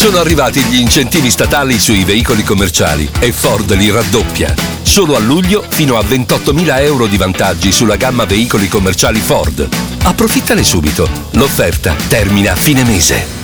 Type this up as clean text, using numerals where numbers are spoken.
Sono arrivati gli incentivi statali sui veicoli commerciali e Ford li raddoppia. Solo a luglio fino a 28.000 euro di vantaggi sulla gamma veicoli commerciali Ford. Approfittane subito. L'offerta termina a fine mese.